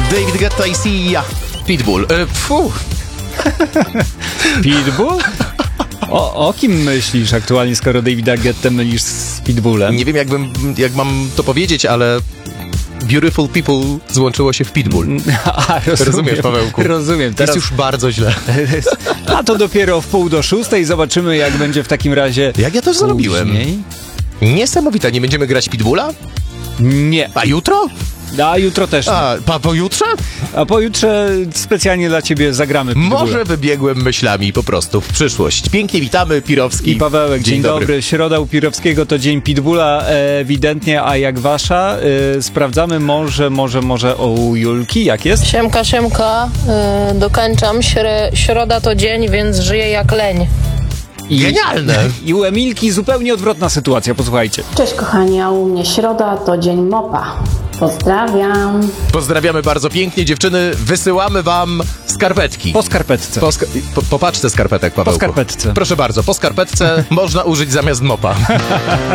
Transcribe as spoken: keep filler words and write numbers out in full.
David Guetta i Sia. Pitbull. E, pfu. Pitbull? O, o kim myślisz aktualnie, skoro Davida Guetta mylisz z Pitbullem? Nie wiem, jakbym, jak mam to powiedzieć, ale Beautiful People złączyło się w Pitbull. A, rozumiem, Rozumiesz, Pawełku? Rozumiem. Teraz Teraz... już bardzo źle. A to dopiero w pół do szóstej. Zobaczymy, jak będzie w takim razie. Jak ja to zrobiłem? Później. Niesamowite. Nie będziemy grać Pitbulla? Nie. A jutro? A jutro też nie. A pa, pojutrze? A pojutrze specjalnie dla ciebie zagramy Pitbulla. Może wybiegłem myślami po prostu w przyszłość. Pięknie witamy, Pirowski. I Pawełek, dzień, dzień dobry. dobry. Środa u Pirowskiego to dzień Pitbulla ewidentnie, a jak wasza? Yy, sprawdzamy może, może, może u Julki, jak jest? Siemka, siemka, yy, dokańczam. Śre- środa to dzień, więc żyję jak leń. I, Genialne! I u Emilki zupełnie odwrotna sytuacja, posłuchajcie. Cześć kochani, a u mnie środa to dzień mopa. Pozdrawiam. Pozdrawiamy bardzo pięknie, dziewczyny. Wysyłamy wam skarpetki. Po skarpetce. Po, ska- po, po paczce skarpetek, Pawełku. Po skarpetce. Proszę bardzo, po skarpetce można użyć zamiast mopa.